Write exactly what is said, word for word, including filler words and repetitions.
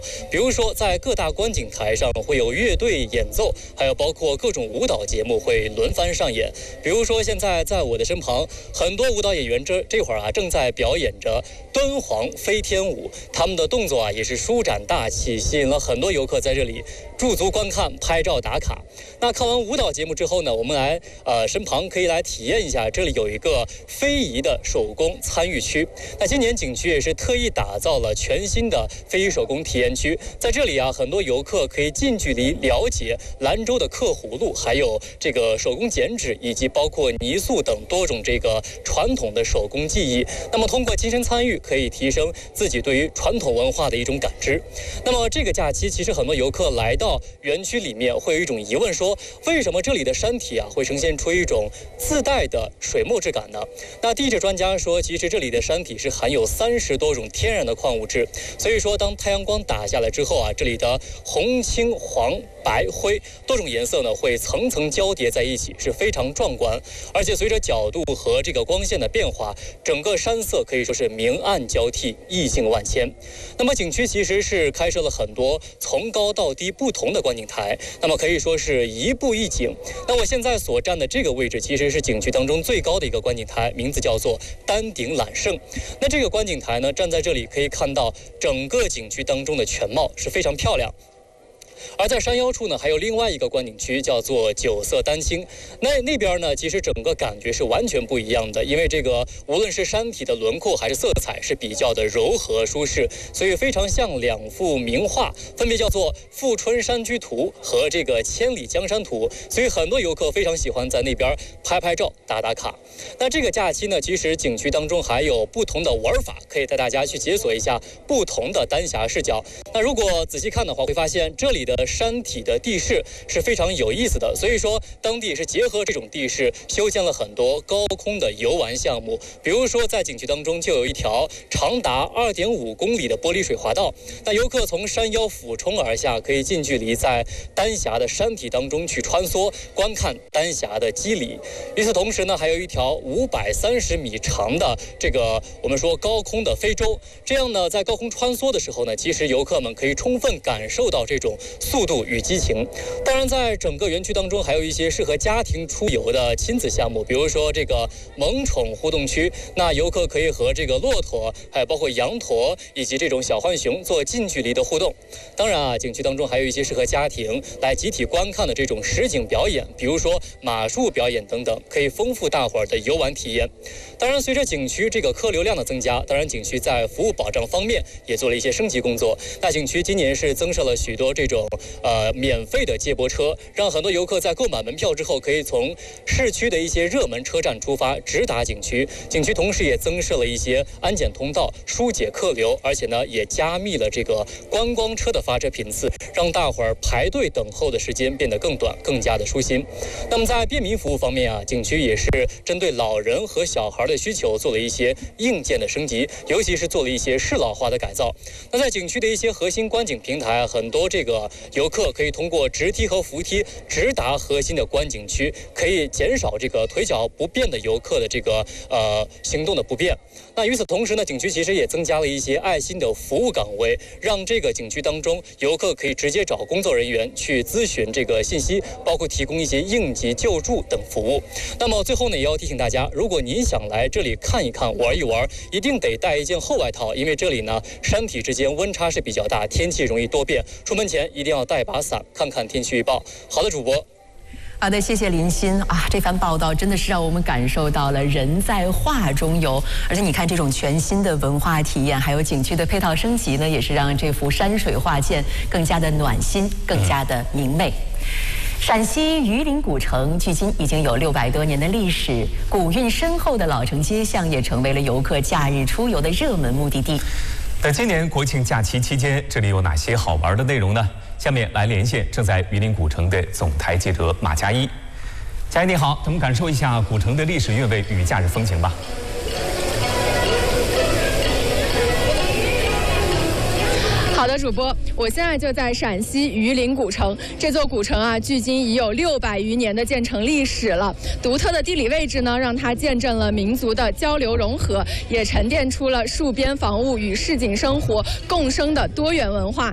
比如说在各大观景台上会有乐队演奏，还有包括各种舞蹈节目会轮番上演。比如说现在在我的身旁，很多舞蹈演员这这会儿啊正在表演着敦煌飞天舞，他们的动作啊也是舒展大气，吸引了很多游客在这里驻足观看、拍照打卡。那看完舞蹈节目之后呢，我们来呃身旁可以来体验一下，这里有一个非遗的手工参与区。那今年景区也是特意打造了全新的非遗手工体验区，在这里啊，很多游客可以近距离了解兰州的刻葫芦，还有这个手工剪纸，以及包括泥塑等多种这个传统的手工技艺。那么通过亲身参与，可以提升自己对于传统文化的一种感知。那么这个假期，其实很多游客来到园区里面，会有一种疑问说，为什么这里的山体啊会呈现出一种自带的水墨质感呢？那地质专家说，其实这里的山体是含有三十多种天然的矿物质，所以说当太阳光打下来之后啊，这里的红、青、黄、白、灰多种颜色呢会层层交叠在一起，是非常壮观。而且随着角度和这个光线的变化，整个山色可以说是明暗交替，意境万千。那么景区其实是开设了很多从高到低不同的观景台，那么可以说是一步一景。那我现在所站的这个位置其实是景区当中最高的一个观景台，名字叫做丹顶揽胜。那这个观景台呢，站在这里可以看到整个景区当中的全貌，是非常漂亮。而在山腰处呢，还有另外一个观景区，叫做九色丹青。那那边呢，其实整个感觉是完全不一样的，因为这个无论是山体的轮廓还是色彩，是比较的柔和舒适，所以非常像两幅名画，分别叫做《富春山居图》和这个《千里江山图》。所以很多游客非常喜欢在那边拍拍照、打打卡。那这个假期呢，其实景区当中还有不同的玩法，可以带大家去解锁一下不同的丹霞视角。那如果仔细看的话，会发现这里的山体的地势是非常有意思的，所以说当地是结合这种地势修建了很多高空的游玩项目。比如说在景区当中就有一条长达二点五公里的玻璃水滑道，那游客从山腰俯冲而下，可以近距离在丹霞的山体当中去穿梭，观看丹霞的肌理。与此同时呢，还有一条五百三十米长的这个我们说高空的飞舟，这样呢在高空穿梭的时候呢，其实游客们可以充分感受到这种速度与激情。当然在整个园区当中还有一些适合家庭出游的亲子项目，比如说这个萌宠互动区，那游客可以和这个骆驼还有包括羊驼以及这种小浣熊做近距离的互动。当然啊，景区当中还有一些适合家庭来集体观看的这种实景表演，比如说马术表演等等，可以丰富大伙儿的游玩体验。当然随着景区这个客流量的增加，当然景区在服务保障方面也做了一些升级工作。那景区今年是增设了许多这种呃免费的接驳车，让很多游客在购买门票之后，可以从市区的一些热门车站出发，直达景区。景区同时也增设了一些安检通道，疏解客流，而且呢也加密了这个观光车的发车频次，让大伙儿排队等候的时间变得更短，更加的舒心。那么在便民服务方面啊，景区也是针对老人和小孩的需求做了一些硬件的升级，尤其是做了一些适老化的改造。那在景区的一些核心观景平台啊，很多这个游客可以通过直梯和扶梯直达核心的观景区，可以减少这个腿脚不便的游客的这个呃行动的不便。那与此同时呢，景区其实也增加了一些爱心的服务岗位，让这个景区当中游客可以直接找工作人员去咨询这个信息，包括提供一些应急救助等服务。那么最后呢，也要提醒大家，如果您想来这里看一看、玩一玩，一定得带一件厚外套，因为这里呢山体之间温差是比较大，天气容易多变，出门前一定要带把伞，看看天气预报。好的，主播。 好的，谢谢林鑫啊！这番报道真的是让我们感受到了人在画中游，而且你看这种全新的文化体验，还有景区的配套升级呢，也是让这幅山水画卷更加的暖心，更加的明媚。陕西榆林古城距今已经有六百多年的历史，古韵深厚的老城街巷也成为了游客假日出游的热门目的地。 在今年国庆假期期间，这里有哪些好玩的内容呢？下面来连线正在榆林古城的总台记者马佳一。佳一你好，咱们感受一下古城的历史韵味与假日风情吧。 好的，主播，我现在就在陕西榆林古城。这座古城啊，距今已有六百余年的建成历史了。独特的地理位置呢，让它见证了民族的交流融合，也沉淀出了戍边防务与市井生活共生的多元文化。